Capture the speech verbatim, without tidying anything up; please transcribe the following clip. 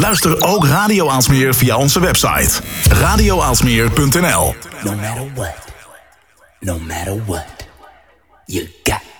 Luister ook Radio Aalsmeer via onze website radio aalsmeer punt n l. No matter what, no matter what, you got